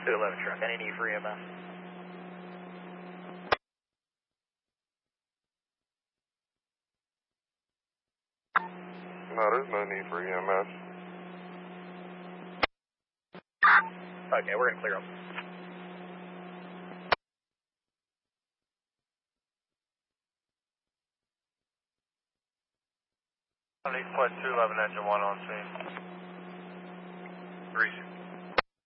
211 truck, any need for EMS? No, there's no need for EMS. Okay, we're gonna clear up. East Flight 211, engine 1 on scene. 3.